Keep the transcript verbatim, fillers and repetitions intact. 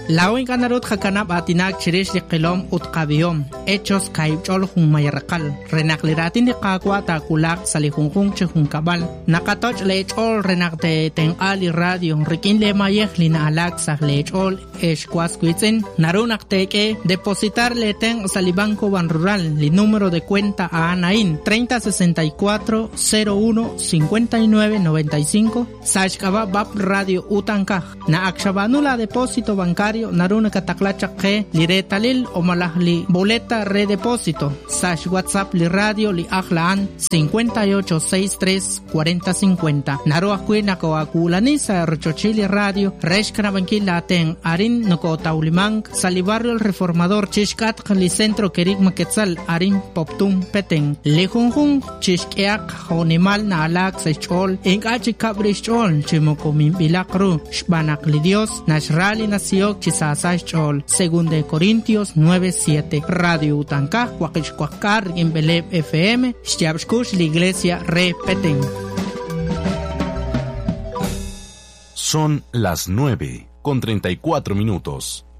La oin ganarut hakanab atinak chirish li qilom utqabiyom hechos kaibchol hun mayarqal renakliratin li qaqwa takulaq salihunjun chihun kabal nakatoch lechol renakte tenqali radio rikin le mayej lina alak sah lechol eshkwaskuitzin narunak teke depositar le ten salibanco ban rural li número de cuenta a Anain treinta sesenta y cuatro cero uno cincuenta y nueve noventa y cinco sashkaba bab radio utankaj na akshabanula depósito bancario naruna kataklacha ke liretalil o malahli boleta redepósito sash WhatsApp li radio li ahlaan cincuenta y ocho sesenta y tres cuarenta cincuenta naruah kuina ko akulani sa rochochili radio reshkana bankila ten arin noko taulimang sali barrio el reformador chishkat li centro kerik maketzal arin poptum peteng li junjun chishkeak honimal na alak sechol enkachi kabrishol chimoko mimbilakru shbanak li dios nashrali nasiyok chisasay chol según de Corintios nueve siete radio Utankaj Huaquixcuacar en Beleb F M Xtiabshkush la iglesia repeten. Son las nueve con treinta y cuatro minutos.